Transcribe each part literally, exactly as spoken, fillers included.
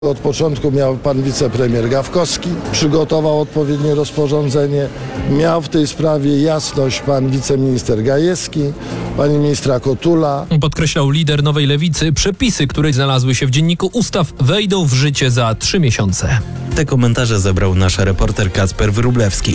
Od początku miał pan wicepremier Gawkowski, przygotował odpowiednie rozporządzenie. Miał w tej sprawie jasność pan wiceminister Gajewski, pani ministra Kotula. Podkreślał lider Nowej Lewicy, przepisy, które znalazły się w Dzienniku Ustaw, wejdą w życie za trzy miesiące. Te komentarze zebrał nasz reporter Kacper Wróblewski.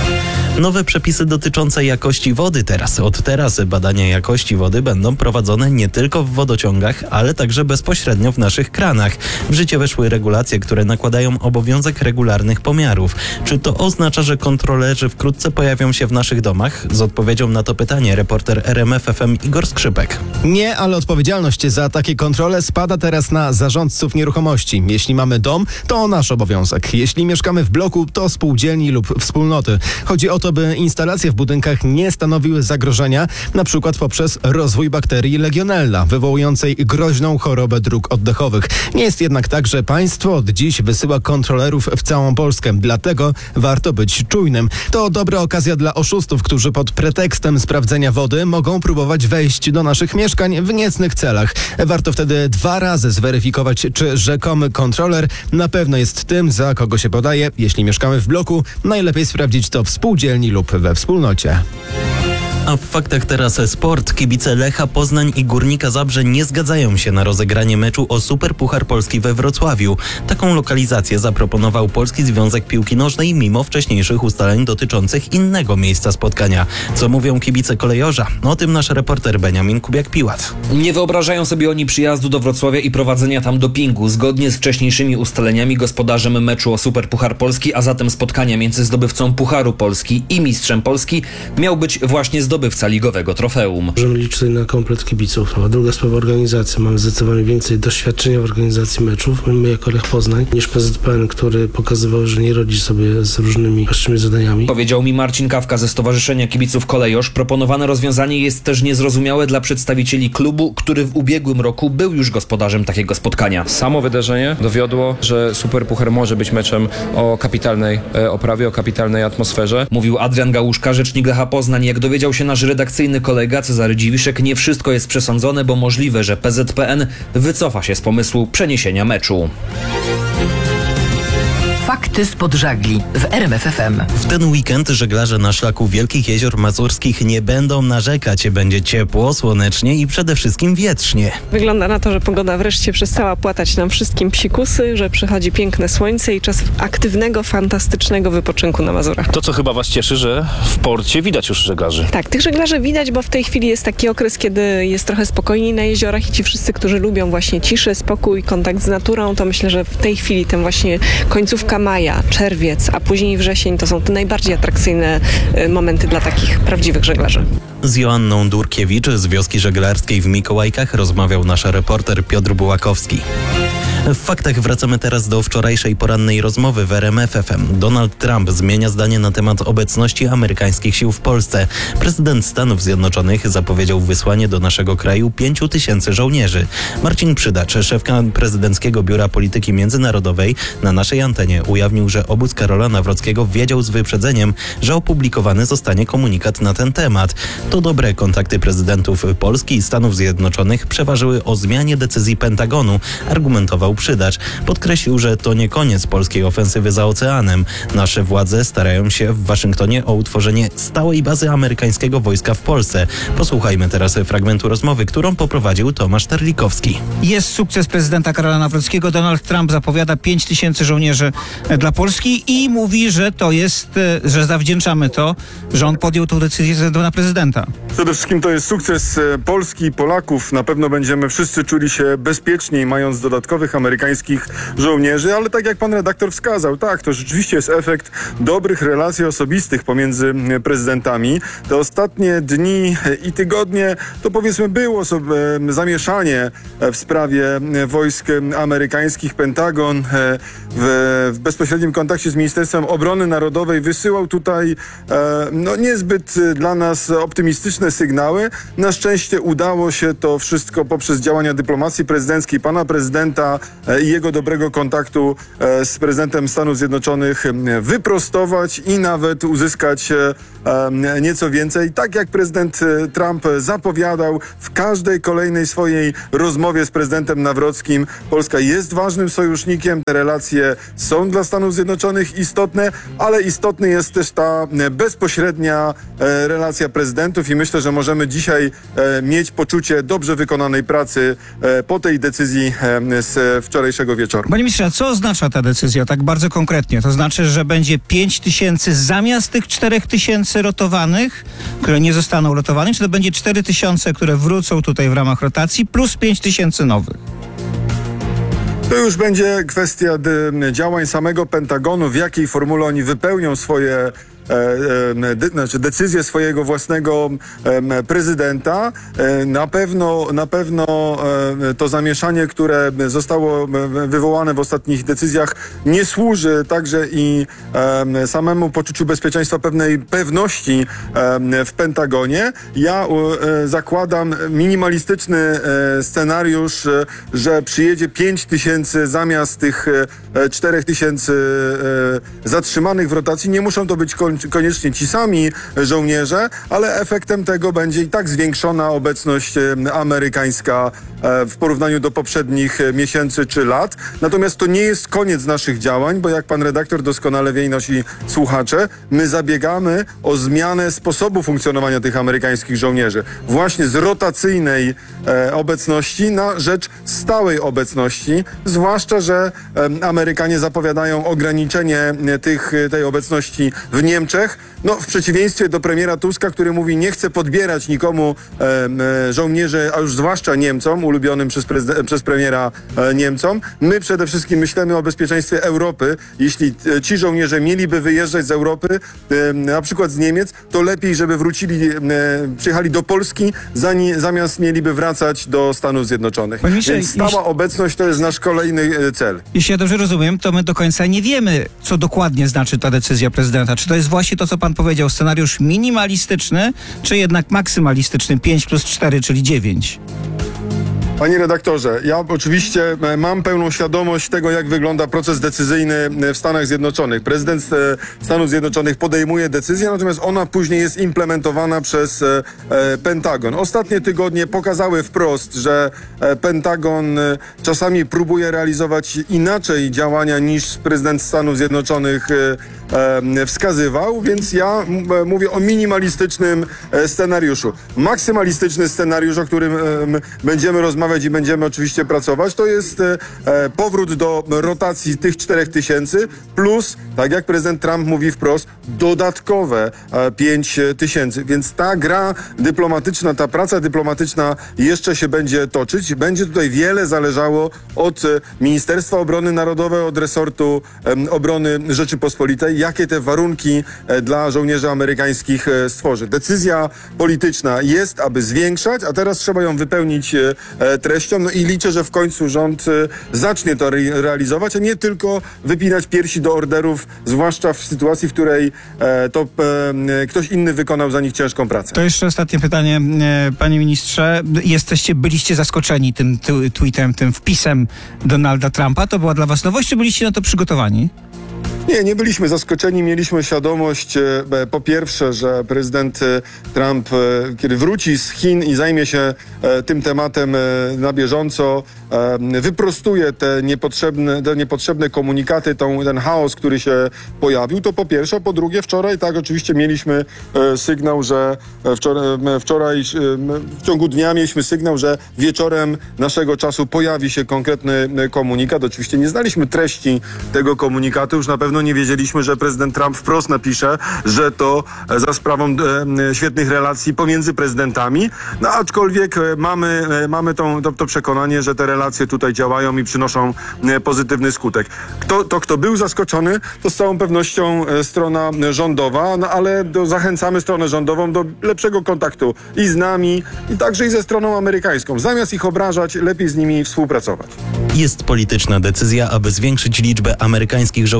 Nowe przepisy dotyczące jakości wody teraz. Od teraz badania jakości wody będą prowadzone nie tylko w wodociągach, ale także bezpośrednio w naszych kranach. W życie weszły regulacje, które nakładają obowiązek regularnych pomiarów. Czy to oznacza, że kontrolerzy wkrótce pojawią się w naszych domach? Z odpowiedzią na to pytanie reporter R M F F M Igor Skrzypek. Nie, ale odpowiedzialność za takie kontrole spada teraz na zarządców nieruchomości. Jeśli mamy dom, to nasz obowiązek. Jeśli mieszkamy w bloku, to spółdzielni lub wspólnoty. Chodzi o to, by instalacje w budynkach nie stanowiły zagrożenia, na przykład poprzez rozwój bakterii Legionella, wywołującej groźną chorobę dróg oddechowych. Nie jest jednak tak, że państwo od dziś wysyła kontrolerów w całą Polskę, dlatego warto być czujnym. To dobra okazja dla oszustów, którzy pod pretekstem sprawdzenia wody mogą próbować wejść do naszych mieszkań w niecnych celach. Warto wtedy dwa razy zweryfikować, czy rzekomy kontroler na pewno jest tym, za kogo się podaje. Jeśli mieszkamy w bloku, najlepiej sprawdzić to w spółdzielni lub we wspólnocie. A w faktach teraz sport. Kibice Lecha Poznań i Górnika Zabrze nie zgadzają się na rozegranie meczu o Superpuchar Polski we Wrocławiu. Taką lokalizację zaproponował Polski Związek Piłki Nożnej mimo wcześniejszych ustaleń dotyczących innego miejsca spotkania. Co mówią kibice kolejorza? O tym nasz reporter Beniamin Kubiak-Piłat. Nie wyobrażają sobie oni przyjazdu do Wrocławia i prowadzenia tam dopingu. Zgodnie z wcześniejszymi ustaleniami gospodarzem meczu o Superpuchar Polski, a zatem spotkania między zdobywcą Pucharu Polski i mistrzem Polski miał być właśnie zdobywca ligowego trofeum. Możemy liczyć na komplet kibiców. A druga sprawa, organizacja. Mamy zdecydowanie więcej doświadczenia w organizacji meczów. My jako Lech Poznań niż P Z P N, który pokazywał, że nie radzi sobie z różnymi prostszymi zadaniami. Powiedział mi Marcin Kawka ze Stowarzyszenia Kibiców Kolejorz. Proponowane rozwiązanie jest też niezrozumiałe dla przedstawicieli klubu, który w ubiegłym roku był już gospodarzem takiego spotkania. Samo wydarzenie dowiodło, że Superpuchar może być meczem o kapitalnej e, oprawie, o kapitalnej atmosferze. Mówił Adrian Gałuszka, rzecznik Lecha Poznań. Jak dowiedział się nasz redakcyjny kolega Cezary Dziwiszek, nie wszystko jest przesądzone, bo możliwe, że P Z P N wycofa się z pomysłu przeniesienia meczu. Fakty spod żagli w R M F F M. W ten weekend żeglarze na szlaku Wielkich Jezior Mazurskich nie będą narzekać. Będzie ciepło, słonecznie i przede wszystkim wietrznie. Wygląda na to, że pogoda wreszcie przestała płatać nam wszystkim psikusy, że przychodzi piękne słońce i czas aktywnego, fantastycznego wypoczynku na Mazurach. To, co chyba was cieszy, że w porcie widać już żeglarzy. Tak, tych żeglarzy widać, bo w tej chwili jest taki okres, kiedy jest trochę spokojniej na jeziorach i ci wszyscy, którzy lubią właśnie ciszę, spokój, kontakt z naturą, to myślę, że w tej chwili ten właśnie końcówka maja, czerwiec, a później wrzesień to są te najbardziej atrakcyjne momenty dla takich prawdziwych żeglarzy. Z Joanną Durkiewicz z wioski żeglarskiej w Mikołajkach rozmawiał nasz reporter Piotr Bułakowski. W faktach wracamy teraz do wczorajszej porannej rozmowy w R M F F M. Donald Trump zmienia zdanie na temat obecności amerykańskich sił w Polsce. Prezydent Stanów Zjednoczonych zapowiedział wysłanie do naszego kraju pięciu tysięcy żołnierzy. Marcin Przydacz, szef prezydenckiego Biura Polityki Międzynarodowej, na naszej antenie ujawnił, że obóz Karola Nawrockiego wiedział z wyprzedzeniem, że opublikowany zostanie komunikat na ten temat. To dobre kontakty prezydentów Polski i Stanów Zjednoczonych przeważyły o zmianie decyzji Pentagonu, argumentował Przydacz. Podkreślił, że to nie koniec polskiej ofensywy za oceanem. Nasze władze starają się w Waszyngtonie o utworzenie stałej bazy amerykańskiego wojska w Polsce. Posłuchajmy teraz fragmentu rozmowy, którą poprowadził Tomasz Terlikowski. Jest sukces prezydenta Karola Nawrockiego. Donald Trump zapowiada pięć tysięcy żołnierzy dla Polski i mówi, że to jest, że zawdzięczamy to, że on podjął tę decyzję ze względu na prezydenta. Przede wszystkim to jest sukces Polski i Polaków. Na pewno będziemy wszyscy czuli się bezpieczniej, mając dodatkowych amerykańskich żołnierzy, ale tak jak pan redaktor wskazał, tak, to rzeczywiście jest efekt dobrych relacji osobistych pomiędzy prezydentami. Te ostatnie dni i tygodnie to powiedzmy było sobie zamieszanie w sprawie wojsk amerykańskich. Pentagon w, w bezpośrednim kontakcie z Ministerstwem Obrony Narodowej wysyłał tutaj no, niezbyt dla nas optymistyczne sygnały. Na szczęście udało się to wszystko poprzez działania dyplomacji prezydenckiej pana prezydenta e, i jego dobrego kontaktu e, z prezydentem Stanów Zjednoczonych e, wyprostować i nawet uzyskać e, e, nieco więcej. Tak jak prezydent e, Trump zapowiadał w każdej kolejnej swojej rozmowie z prezydentem Nawrockim, Polska jest ważnym sojusznikiem. Te relacje są dla Stanów Zjednoczonych istotne, ale istotny jest też ta bezpośrednia e, relacja prezydentów i myślę, że możemy dzisiaj e, mieć poczucie dobrze wykonanej pracy e, po tej decyzji e, z wczorajszego wieczoru. Panie ministrze, a co oznacza ta decyzja tak bardzo konkretnie? To znaczy, że będzie pięć tysięcy zamiast tych czterech tysięcy rotowanych, które nie zostaną rotowane, czy to będzie cztery tysiące, które wrócą tutaj w ramach rotacji, plus pięć tysięcy nowych? To już będzie kwestia de, działań samego Pentagonu, w jakiej formule oni wypełnią swoje De, znaczy decyzję swojego własnego e, prezydenta. E, na pewno, na pewno e, to zamieszanie, które zostało wywołane w ostatnich decyzjach, nie służy także i e, samemu poczuciu bezpieczeństwa, pewnej pewności e, w Pentagonie. Ja e, zakładam minimalistyczny e, scenariusz, e, że przyjedzie pięć tysięcy zamiast tych e, czterech tysięcy e, zatrzymanych w rotacji. Nie muszą to być końcówki koniecznie ci sami żołnierze, ale efektem tego będzie i tak zwiększona obecność amerykańska w porównaniu do poprzednich miesięcy czy lat. Natomiast to nie jest koniec naszych działań, bo jak pan redaktor doskonale wie i nasi słuchacze, my zabiegamy o zmianę sposobu funkcjonowania tych amerykańskich żołnierzy. Właśnie z rotacyjnej e, obecności na rzecz stałej obecności, zwłaszcza, że e, Amerykanie zapowiadają ograniczenie tych, tej obecności w Niemczech. No, w przeciwieństwie do premiera Tuska, który mówi, nie chce podbierać nikomu e, e, żołnierzy, a już zwłaszcza Niemcom, ulubionym przez, przez premiera e, Niemcom. My przede wszystkim myślimy o bezpieczeństwie Europy. Jeśli e, ci żołnierze mieliby wyjeżdżać z Europy, e, na przykład z Niemiec, to lepiej, żeby wrócili, e, przyjechali do Polski, zani, zamiast mieliby wracać do Stanów Zjednoczonych. Panie ministrze, Więc stała jeśli... obecność to jest nasz kolejny e, cel. Jeśli ja dobrze rozumiem, to my do końca nie wiemy, co dokładnie znaczy ta decyzja prezydenta. Czy to jest właśnie to, co pan powiedział, scenariusz minimalistyczny, czy jednak maksymalistyczny, pięć plus cztery, czyli dziewięć? Panie redaktorze, ja oczywiście mam pełną świadomość tego, jak wygląda proces decyzyjny w Stanach Zjednoczonych. Prezydent Stanów Zjednoczonych podejmuje decyzję, natomiast ona później jest implementowana przez Pentagon. Ostatnie tygodnie pokazały wprost, że Pentagon czasami próbuje realizować inaczej działania niż prezydent Stanów Zjednoczonych wskazywał, więc ja mówię o minimalistycznym scenariuszu. Maksymalistyczny scenariusz, o którym będziemy rozmawiać i będziemy oczywiście pracować, to jest powrót do rotacji tych czterech tysięcy plus, tak jak prezydent Trump mówi wprost, dodatkowe pięć tysięcy. Więc ta gra dyplomatyczna, ta praca dyplomatyczna jeszcze się będzie toczyć. Będzie tutaj wiele zależało od Ministerstwa Obrony Narodowej, od resortu obrony Rzeczypospolitej, jakie te warunki dla żołnierzy amerykańskich stworzy. Decyzja polityczna jest, aby zwiększać, a teraz trzeba ją wypełnić treścią. No i liczę, że w końcu rząd zacznie to re- realizować, a nie tylko wypinać piersi do orderów, zwłaszcza w sytuacji, w której to ktoś inny wykonał za nich ciężką pracę. To jeszcze ostatnie pytanie, panie ministrze. Jesteście, byliście zaskoczeni tym t- tweetem, tym wpisem Donalda Trumpa. To była dla was nowość, czy byliście na to przygotowani? Nie, nie byliśmy zaskoczeni. Mieliśmy świadomość, e, po pierwsze, że prezydent e, Trump, e, kiedy wróci z Chin i zajmie się e, tym tematem e, na bieżąco, e, wyprostuje te niepotrzebne, te niepotrzebne komunikaty, tą, ten chaos, który się pojawił. To po pierwsze. Po drugie, wczoraj tak oczywiście mieliśmy e, sygnał, że wczoraj, wczoraj e, w ciągu dnia mieliśmy sygnał, że wieczorem naszego czasu pojawi się konkretny komunikat. Oczywiście nie znaliśmy treści tego komunikatu. Już na pewno nie wiedzieliśmy, że prezydent Trump wprost napisze, że to za sprawą e, świetnych relacji pomiędzy prezydentami. No aczkolwiek mamy, mamy tą, to, to przekonanie, że te relacje tutaj działają i przynoszą e, pozytywny skutek. Kto, to, kto był zaskoczony, to z całą pewnością e, strona rządowa, no ale do, zachęcamy stronę rządową do lepszego kontaktu i z nami, i także i ze stroną amerykańską. Zamiast ich obrażać, lepiej z nimi współpracować. Jest polityczna decyzja, aby zwiększyć liczbę amerykańskich żołnierzy.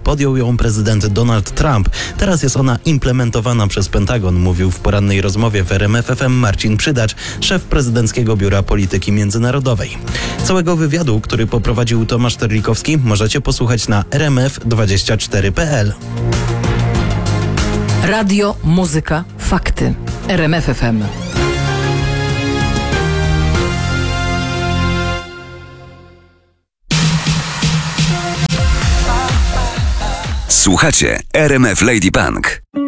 Podjął ją prezydent Donald Trump. Teraz jest ona implementowana przez Pentagon, mówił w porannej rozmowie w R M F F M Marcin Przydacz, szef prezydenckiego Biura Polityki Międzynarodowej. Całego wywiadu, który poprowadził Tomasz Terlikowski, możecie posłuchać na r m f dwadzieścia cztery kropka p l. Radio, muzyka, fakty. R M F F M. Słuchacie R M F Lady Punk.